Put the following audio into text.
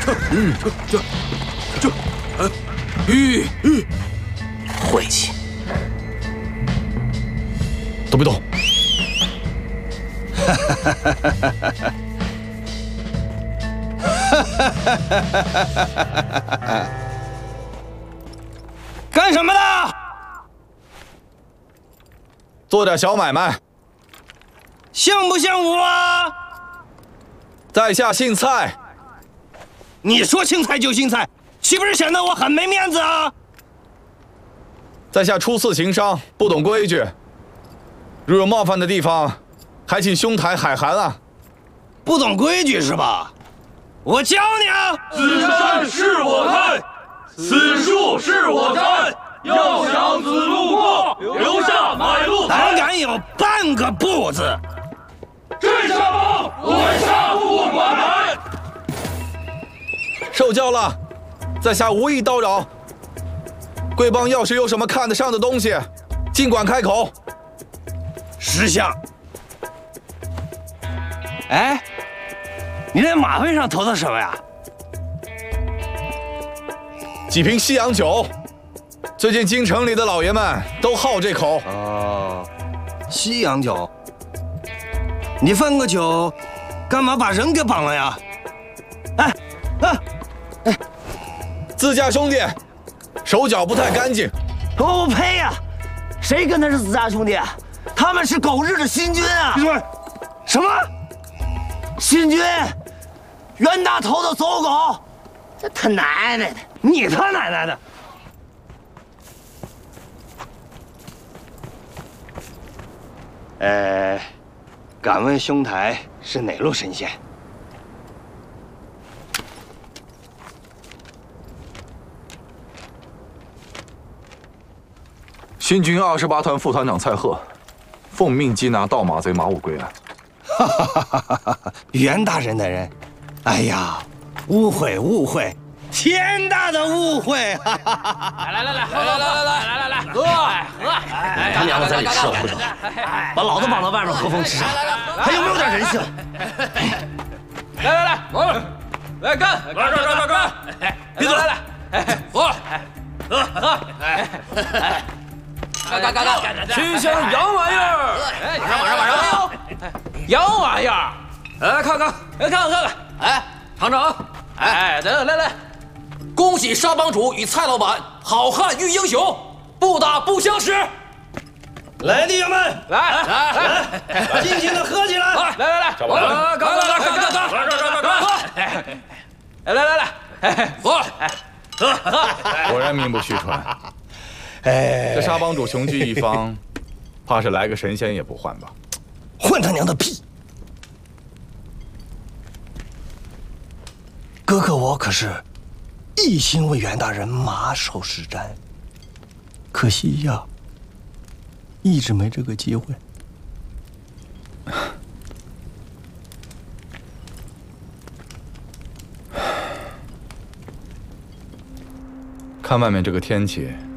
晦气！ 都别动！ 干什么的？ 做点小买卖。 像不像我啊？ 在下姓蔡。 你说姓蔡就姓蔡，岂不是显得我很没面子啊？ 在下初次行商，不懂规矩，如有冒犯的地方，还请兄台海涵啊！ 不懂规矩是吧？我教你啊！ 此山是我开，此树是我栽。要想子路过，留下买路财。 胆敢有半个不字！ 这下帮我下不管来。 受教了，在下无意叨扰。贵帮要是有什么看得上的东西，尽管开口。 识相。哎，你在马背上投的什么呀？ 几瓶西洋酒。最近京城里的老爷们都好这口。 哦，西洋酒。你贩个酒，干嘛把人给绑了呀？哎， 自家兄弟，手脚不太干净。 我呸呀！谁跟他是自家兄弟？他们是狗日的新军啊！ 你说什么？ 新军，袁大头的走狗，这他奶奶的！ 你他奶奶的！敢问兄台是哪路神仙？ 新军28团副团长蔡贺，奉命缉拿盗马贼马武归案。 袁大人的人，哎呀，误会，天大的误会！ 来，喝！ 他娘的在里吃了不成，把老子绑到外面喝风吃沙，还有没有点人性？ 来干！ 闭嘴！ 喝！干！吃香洋玩意儿！马上！洋玩意儿！看！哎，厂长！哎，来！恭喜沙帮主与蔡老板好汉遇英雄，不打不相识。 来，弟兄们， 来， 尽情的喝起来！ 来，干！来，喝！ 果然名不虚传。这沙帮主雄踞一方，怕是来个神仙也不换吧？ 混他娘的屁！哥哥我可是一心为袁大人马首是瞻，可惜呀，一直没这个机会。 看外面这个天气，